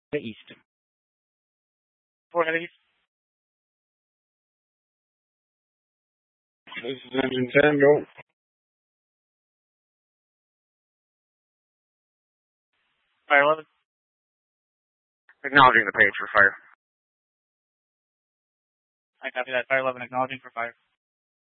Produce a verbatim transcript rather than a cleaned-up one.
The east. Four headed east. This is engine ten, go. Fire eleven. Acknowledging the page for fire. I copy that. Fire eleven acknowledging for fire.